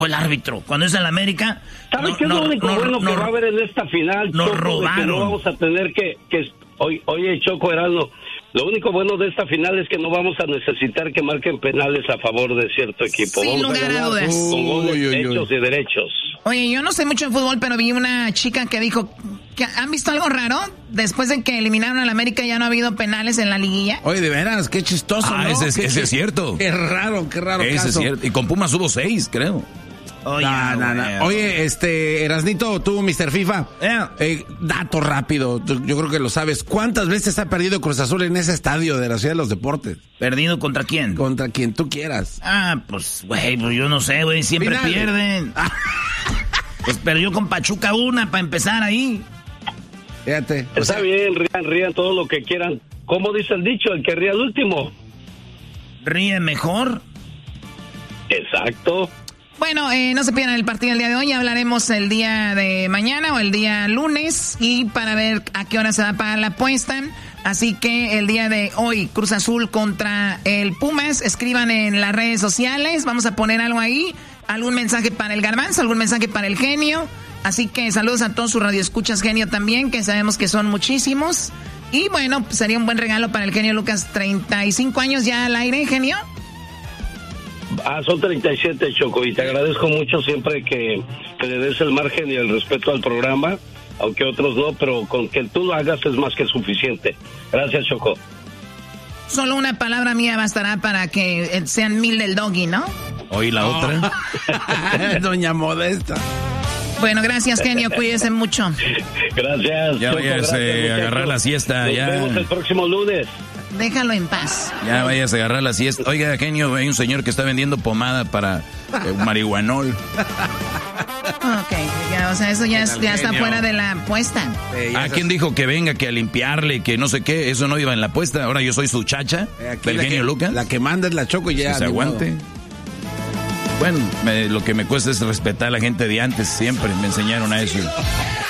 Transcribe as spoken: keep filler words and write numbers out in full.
el árbitro. Cuando es en la América... ¿Sabes no, qué es no, lo único no, bueno no, que va a haber en esta final? Nos Choco, robaron. De que no vamos a tener que... que oye, oye, Choco, Heraldo, lo único bueno de esta final es que no vamos a necesitar que marquen penales a favor de cierto equipo. Sin vamos lugar a ganar a dudas. Con goles Uy, uy, uy. hechos y derechos. Oye, yo no sé mucho de fútbol, pero vi una chica que dijo... que ¿han visto algo raro? Después de que eliminaron al América ya no ha habido penales en la liguilla. Oye, de veras, qué chistoso, Ah, ¿no? ese, es, qué, ese es cierto. Qué raro, qué raro Ese caso. es cierto. Y con Pumas hubo seis, creo. Oye, No, no, no. Oye, este, Erasnito, tú, mister FIFA, Yeah. eh, dato rápido, yo, yo creo que lo sabes. ¿Cuántas veces ha perdido Cruz Azul en ese estadio de la Ciudad de los Deportes? ¿Perdido contra quién? Contra quien tú quieras. Ah, pues, güey, pues yo no sé, güey, siempre Finales. pierden. Pues perdió con Pachuca una para empezar ahí. Fíjate. o Está sea, bien, rían, rían todo lo que quieran. ¿Cómo dice el dicho? El que ríe al último. Ríe mejor. Exacto. Bueno, eh, no se pierdan el partido del día de hoy. Hablaremos el día de mañana o el día lunes y para ver a qué hora se va a pagar la apuesta. Así que el día de hoy, Cruz Azul contra el Pumas. Escriban en las redes sociales. Vamos a poner algo ahí. Algún mensaje para el Garbanzo, algún mensaje para el Genio. Así que saludos a todos sus radioescuchas, Genio, también, que sabemos que son muchísimos. Y bueno, pues sería un buen regalo para el Genio Lucas. treinta y cinco años ya al aire, Genio. Ah, son treinta y siete, Choco, y te agradezco mucho siempre que, que le des el margen y el respeto al programa, aunque otros no, pero con que tú lo hagas es más que suficiente. Gracias, Choco. Solo una palabra mía bastará para que sean mil del Doggy, ¿no? Oí la Oh. otra. Doña Modesta. Bueno, gracias, Genio, cuídese mucho. Gracias. Ya Choco, vayas gracias, a agarrar la siesta. Nos Ya, vemos el próximo lunes. Déjalo en paz. ya vayas a agarrar la siesta. Oiga, Genio, hay un señor que está vendiendo pomada para eh, marihuanol. Ok, ya, o sea, eso ya, es- ya está Genio. fuera de la apuesta. Eh, ya ¿A se- quién dijo que venga, que a limpiarle, que no sé qué? Eso no iba en la apuesta. Ahora yo soy su chacha eh, aquí del la Genio que, Lucas. La que manda es la Choco y ya. Que se ni aguante. modo. Bueno, me- lo que me cuesta es respetar a la gente de antes. Siempre me enseñaron a eso.